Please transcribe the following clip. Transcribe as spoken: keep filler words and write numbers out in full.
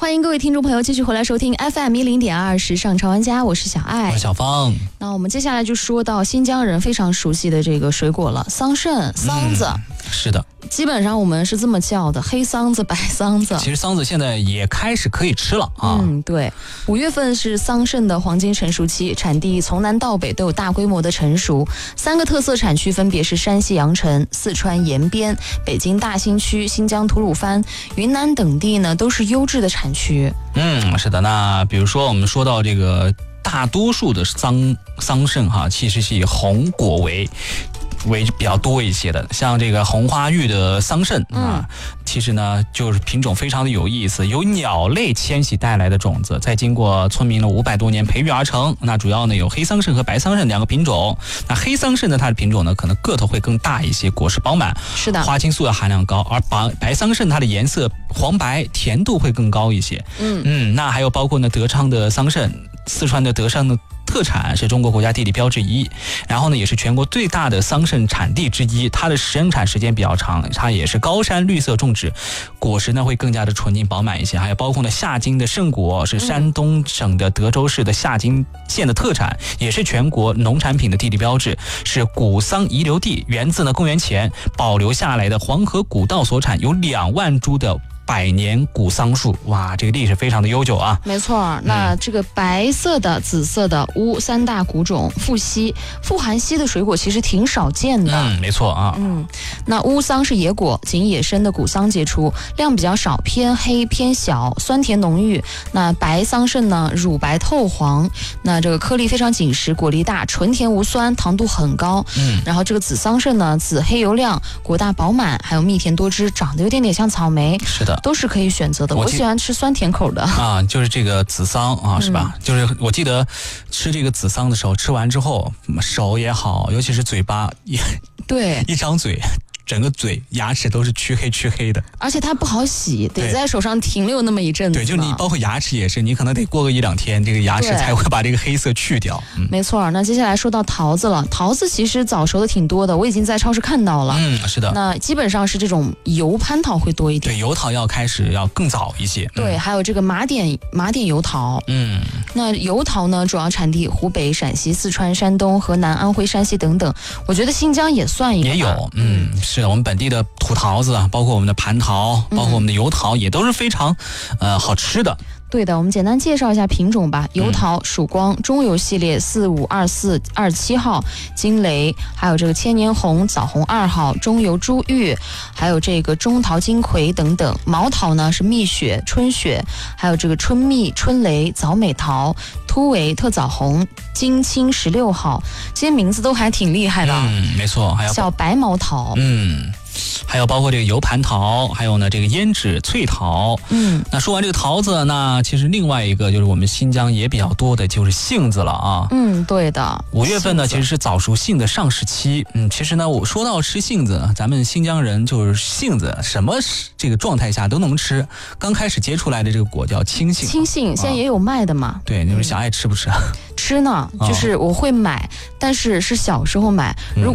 欢迎各位听众朋友继续回来收听 F M 一零点二时尚潮玩家，我是小爱， 我是小芳。 那我们接下来就说到新疆人非常熟悉的这个水果了，桑葚、桑子、 嗯、是的， 基本上我们是这么叫的，黑桑子、白桑子。 其实桑子现在也开始可以吃了啊。 嗯，对，五月份是桑葚的黄金成熟期，产地从南到北都有大规模的成熟。三个特色产区分别是山西阳城、四川延边、北京大兴区、新疆吐鲁番、云南等地呢，都是优质的产区。 嗯，是的。那比如说我们说到这个大多数的桑桑葚哈，其实是以红果为为比较多一些的，像这个红花玉的桑葚啊，其实呢就是品种非常的有意思，由鸟类迁徙带来的种子，再经过村民的五百多年培育而成。那主要呢有黑桑葚和白桑葚两个品种。那黑桑葚呢，它的品种呢可能个头会更大一些，果实饱满， 是的， 花青素的含量高，而白白桑葚它的颜色黄白，甜度会更高一些。 嗯嗯，那还有包括呢德昌的桑葚，四川的德昌的特产，是中国国家地理标志一，然后呢也是全国最大的桑葚产地之一，它的生产时间比较长，它也是高山绿色种植，果实呢会更加的纯净饱满一些。还有包括呢夏金的圣果，是山东省的德州市的夏金县的特产，也是全国农产品的地理标志，是古桑遗留地，源自呢公元前保留下来的黄河古道所产，有两万株的百年古桑树。哇，这个历史非常的悠久啊。 没错，那这个白色的、紫色的乌三大古种，富硒、富含硒的水果其实挺少见的。 嗯，没错啊。 嗯，那乌桑是野果，仅野生的古桑结出，量比较少，偏黑偏小，酸甜浓郁。那白桑葚呢，乳白透黄，那这个颗粒非常紧实，果粒大，纯甜无酸，糖度很高。 嗯， 然后这个紫桑葚呢，紫黑油亮，果大饱满，还有蜜甜多汁，长得有点点像草莓。 是的。 都是可以选择的，我, 我喜欢吃酸甜口的啊，就是这个紫桑啊，是吧？嗯、就是我记得吃这个紫桑的时候，吃完之后手也好，尤其是嘴巴也对， 一张嘴。整个嘴牙齿都是黢黑黢黑的， 而且它不好洗，得在手上停留那么一阵子。 对，就你包括牙齿也是，你可能得过个一两天，这个牙齿才会把这个黑色去掉。 嗯、没错。那接下来说到桃子了，桃子其实早熟的挺多的，我已经在超市看到了。 嗯，是的。 那基本上是这种油蟠桃会多一点， 对，油桃要开始要更早一些。 嗯、对，还有这个麻点麻点油桃。 嗯， 那油桃呢，主要产地湖北、陕西、四川、山东、河南、安徽、山西等等。我觉得新疆也算一个， 也有。嗯，是我们本地的土桃子，包括我们的蟠桃，包括我们的油桃，也都是非常呃好吃的。 对的，我们简单介绍一下品种吧。油桃、曙光、中油系列四五二四二七号、金雷，还有这个千年红、枣红二号、中油珠玉，还有这个中桃金葵等等。毛桃呢是蜜雪、春雪，还有这个春蜜、春雷、枣美桃、突围、特枣红、金青十六号，这些名字都还挺厉害的。 嗯，没错，还有小白毛桃。 嗯。还有包括这个油蟠桃，还有呢这个胭脂脆桃。 嗯， 那说完这个桃子，那其实另外一个就是我们新疆也比较多的就是杏子了啊。 嗯，对的。 五月份呢其实是早熟杏的上市期。嗯，其实呢我说到吃杏子，咱们新疆人就是杏子什么这个状态下都能吃。刚开始结出来的这个果叫青杏。 青杏现在也有卖的嘛？ 啊、对，你们小爱吃不吃？ 吃呢，就是我会买，但是是小时候买。如